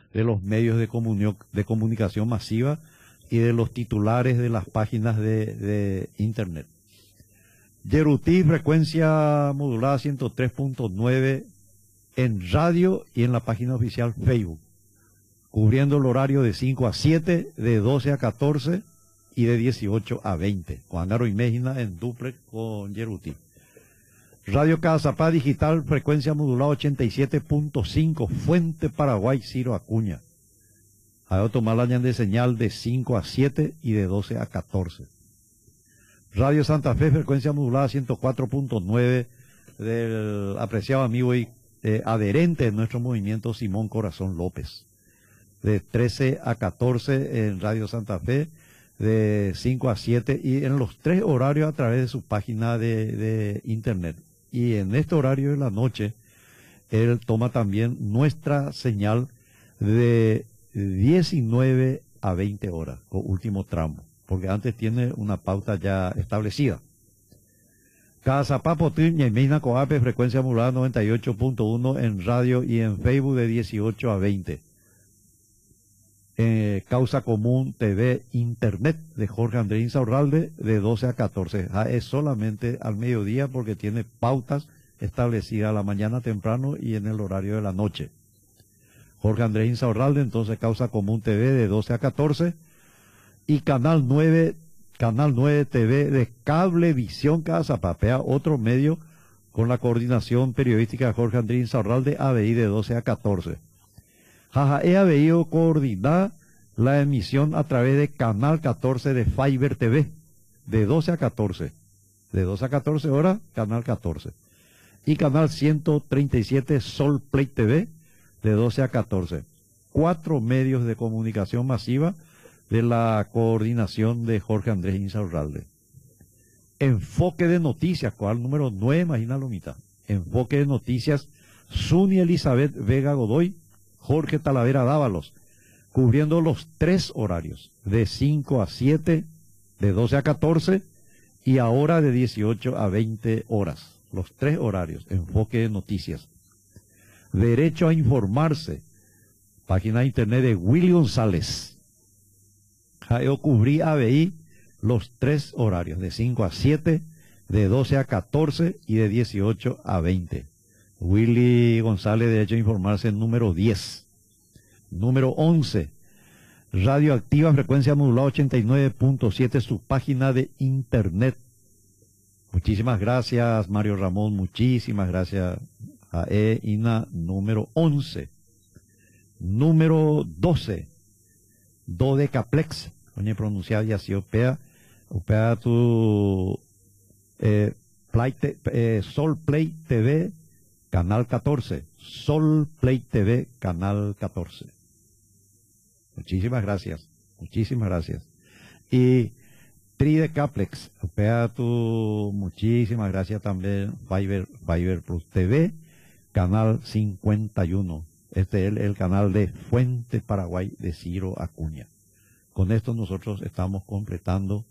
de los medios de comunicación masiva y de los titulares de las páginas de Internet. Yerutí, frecuencia modulada 103.9 en radio y en la página oficial Facebook, cubriendo el horario de 5 a 7, de 12 a 14 y de 18 a 20. Con Angaro y Mejina en duplex con Yerutí. Radio Cazapá Digital, frecuencia modulada 87.5, Fuente Paraguay, Ciro Acuña. A tomar la de señal de 5 a 7 y de 12 a 14. Radio Santa Fe, frecuencia modulada 104.9 del apreciado amigo y adherente de nuestro movimiento Simón Corazón López. De 13 a 14 en Radio Santa Fe, de 5 a 7 y en los 3 horarios a través de su página de Internet. Y en este horario de la noche, él toma también nuestra señal de 19 a 20 horas, con último tramo, porque antes tiene una pauta ya establecida. Cazapá Potrín, Ñaimena Coape, frecuencia modulada 98.1 en radio y en Facebook de 18 a 20. Causa Común TV Internet de Jorge Andrés Insaurralde de 12 a 14. Es solamente al mediodía porque tiene pautas establecidas a la mañana temprano y en el horario de la noche. Jorge Andrés Insaurralde, entonces Causa Común TV de 12 a 14. Y Canal 9 TV de Cablevisión Cazapapea, otro medio con la coordinación periodística de Jorge Andrés Insaurralde, ABI de 12 a 14. Jajae ABI coordina la emisión a través de Canal 14 de Fiber TV, de 12 a 14. De 12 a 14 horas, Canal 14. Y Canal 137 Sol Play TV, de 12 a 14. 4 medios de comunicación masiva de la coordinación de Jorge Andrés Insaurralde. Enfoque de Noticias, cual número 9, imagina Lomita. Enfoque de Noticias, Suni Elizabeth Vega Godoy, Jorge Talavera Dávalos, cubriendo los 3 horarios, de 5 a 7, de 12 a 14 y ahora de 18 a 20 horas. Los 3 horarios, Enfoque de Noticias. Derecho a Informarse, página de internet de Willy González. Yo cubrí ABI los 3 horarios, de 5 a 7, de 12 a 14 y de 18 a 20. Willy González, Derecho a Informarse, número 10. Número 11, Radioactiva, frecuencia modulada 89.7, su página de internet. Muchísimas gracias, Mario Ramón, muchísimas gracias a INA, número 11. Número 12, Dodecaplex, coño pronunciado y así opea tu Sol Play TV, Canal 14, Sol Play TV, Canal 14. Muchísimas gracias, muchísimas gracias. Y Tridecaplex, muchísimas gracias también, Fiber Plus TV, Canal 51. Este es el canal de Fuente Paraguay de Ciro Acuña. Con esto nosotros estamos completando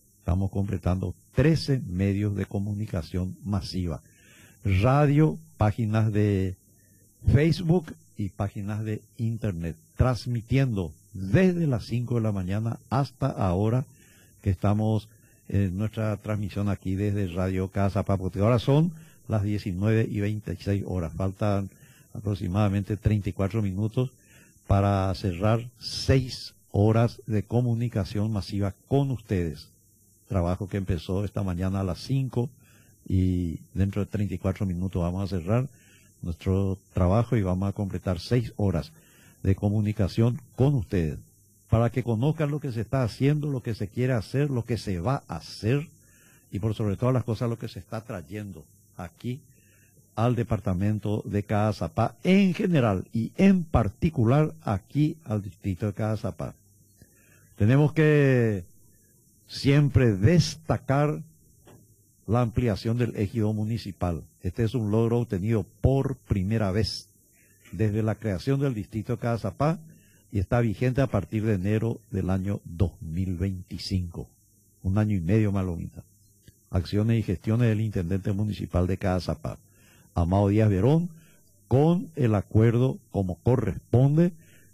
13 medios de comunicación masiva. Radio, páginas de Facebook y páginas de Internet, transmitiendo desde las 5 de la mañana hasta ahora que estamos en nuestra transmisión aquí desde Radio Cazapá, porque ahora son las 19:26 horas, faltan aproximadamente 34 minutos para cerrar 6 horas de comunicación masiva con ustedes. Trabajo que empezó esta mañana a las 5 y dentro de 34 minutos vamos a cerrar nuestro trabajo y vamos a completar 6 horas de comunicación con ustedes, para que conozcan lo que se está haciendo, lo que se quiere hacer, lo que se va a hacer y por sobre todas las cosas lo que se está trayendo aquí al departamento de Cazapá en general y en particular aquí al distrito de Cazapá. Tenemos que siempre destacar la ampliación del ejido municipal. Este es un logro obtenido por primera vez desde la creación del distrito de Cazapá y está vigente a partir de enero del año 2025. Un año y medio más lo mismo. Acciones y gestiones del intendente municipal de Cazapá, Amado Díaz Verón, con el acuerdo como corresponde